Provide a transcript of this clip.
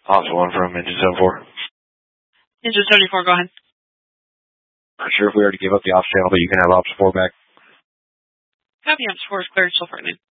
Ops 1 from Engine 74. Engine 74, go ahead. Not sure if we already gave up the ops channel, but you can have Ops 4 back. Copy, Ops 4 is cleared, still frightening.